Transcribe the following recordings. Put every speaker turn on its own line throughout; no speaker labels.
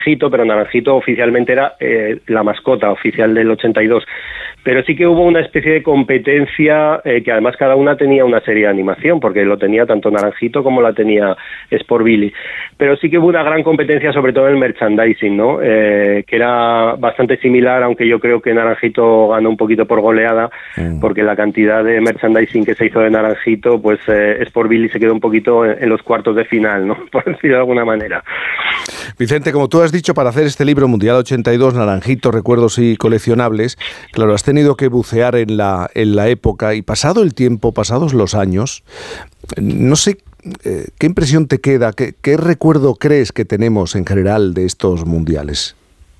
pero Naranjito oficialmente era la mascota oficial del 82. Pero sí que hubo una especie de competencia que además cada una tenía una serie de animación, porque lo tenía tanto Naranjito como la tenía Sport Billy. Pero sí que hubo una gran competencia, sobre todo en el merchandising, ¿no? Que era bastante similar, aunque yo creo que Naranjito ganó un poquito por goleada, porque la cantidad de merchandising que se hizo de Naranjito, pues Sport Billy se quedó un poquito en los cuartos de final, ¿no? Por decirlo de alguna manera.
Vicente, como tú has dicho, para hacer este libro Mundial 82, Naranjito, recuerdos y coleccionables, claro, has tenido que bucear en la época y pasado el tiempo, pasados los años, no sé qué impresión te queda, qué recuerdo crees que tenemos en general de estos mundiales.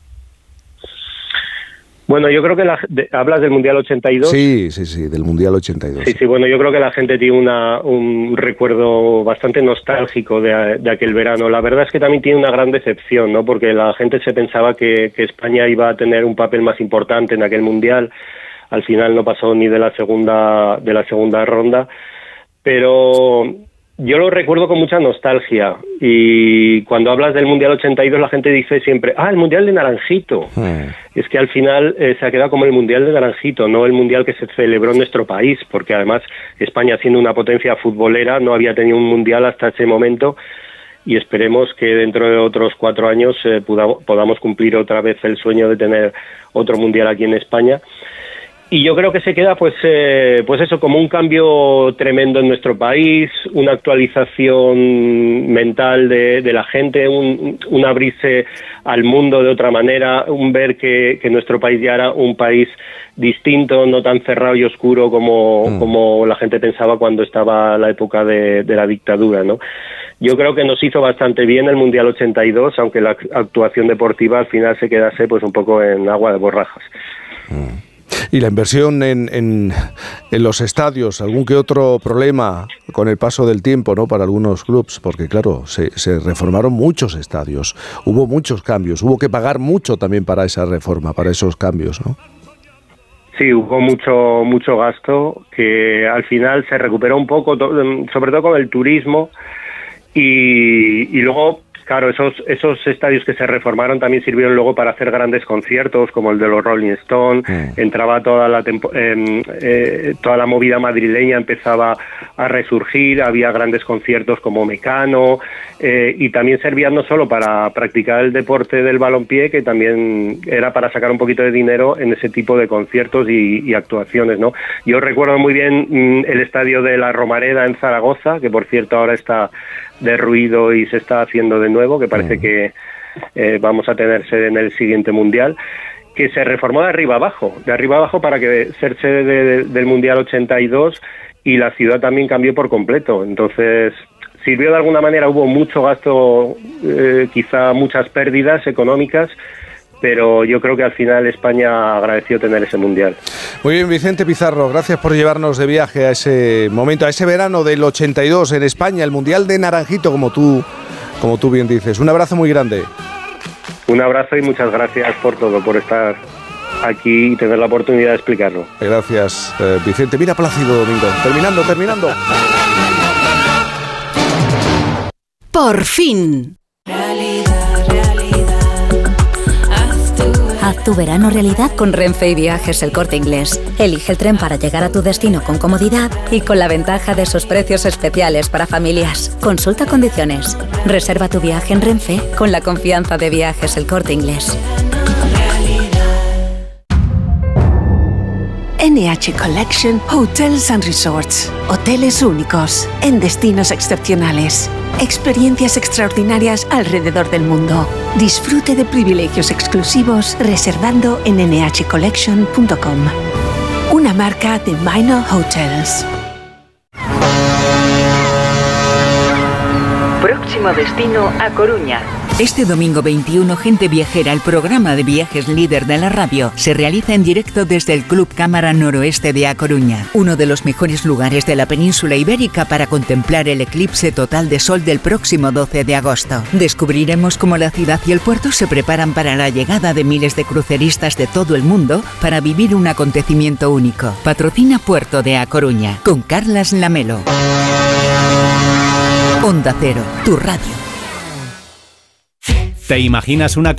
Bueno, yo creo que ¿hablas del Mundial 82?
Sí, del Mundial 82.
Sí, bueno, yo creo que la gente tiene un recuerdo bastante nostálgico de aquel verano. La verdad es que también tiene una gran decepción, ¿no? Porque la gente se pensaba que España iba a tener un papel más importante en aquel Mundial. Al final no pasó ni de la segunda ronda, pero yo lo recuerdo con mucha nostalgia, y cuando hablas del Mundial 82 la gente dice siempre, el Mundial de Naranjito. Es que al final se ha quedado como el Mundial de Naranjito, no el Mundial que se celebró en nuestro país, porque además España, siendo una potencia futbolera, no había tenido un Mundial hasta ese momento, y esperemos que dentro de otros 4 años podamos cumplir otra vez el sueño de tener otro Mundial aquí en España. Y yo creo que se queda pues eso, como un cambio tremendo en nuestro país, una actualización mental de la gente, un abrirse al mundo de otra manera, un ver que nuestro país ya era un país distinto, no tan cerrado y oscuro como la gente pensaba cuando estaba la época de la dictadura, ¿no? Yo creo que nos hizo bastante bien el Mundial 82, aunque la actuación deportiva al final se quedase pues un poco en agua de borrajas.
Y la inversión en los estadios, algún que otro problema con el paso del tiempo, ¿no? Para algunos clubes, porque claro, se reformaron muchos estadios, hubo muchos cambios, hubo que pagar mucho también para esa reforma, para esos cambios, ¿no?
Sí, hubo mucho gasto que al final se recuperó un poco, sobre todo con el turismo, y luego, claro, esos estadios que se reformaron también sirvieron luego para hacer grandes conciertos, como el de los Rolling Stones. Entraba toda la movida madrileña, empezaba a resurgir, había grandes conciertos como Mecano, y también servían no solo para practicar el deporte del balompié, que también era para sacar un poquito de dinero en ese tipo de conciertos y actuaciones, ¿no? Yo recuerdo muy bien el estadio de la Romareda en Zaragoza, que por cierto ahora está derruido y se está haciendo de nuevo, que parece que vamos a tener sede en el siguiente Mundial, que se reformó de arriba abajo para que ser sede del Mundial 82, y la ciudad también cambió por completo. Entonces sirvió de alguna manera, hubo mucho gasto, quizá muchas pérdidas económicas, pero yo creo que al final España agradeció tener ese Mundial.
Muy bien, Vicente Pizarro, gracias por llevarnos de viaje a ese momento, a ese verano del 82 en España, el Mundial de Naranjito, como tú bien dices. Un abrazo muy grande.
Un abrazo y muchas gracias por todo, por estar aquí y tener la oportunidad de explicarlo.
Gracias, Vicente. Mira, Plácido Domingo. Terminando.
Por fin. Haz tu verano realidad con Renfe y Viajes El Corte Inglés. Elige el tren para llegar a tu destino con comodidad y con la ventaja de sus precios especiales para familias. Consulta condiciones. Reserva tu viaje en Renfe con la confianza de Viajes El Corte Inglés.
NH Collection Hotels and Resorts. Hoteles únicos en destinos excepcionales. Experiencias extraordinarias alrededor del mundo. Disfrute de privilegios exclusivos reservando en nhcollection.com. Una marca de Minor Hotels.
Próximo destino a Coruña. Este domingo 21, Gente Viajera, el programa de viajes líder de la radio, se realiza en directo desde el Club Cámara Noroeste de A Coruña, uno de los mejores lugares de la península ibérica para contemplar el eclipse total de sol del próximo 12 de agosto. Descubriremos cómo la ciudad y el puerto se preparan para la llegada de miles de cruceristas de todo el mundo para vivir un acontecimiento único. Patrocina Puerto de A Coruña, con Carlas Lamelo. Onda Cero, tu radio.
¿Te imaginas una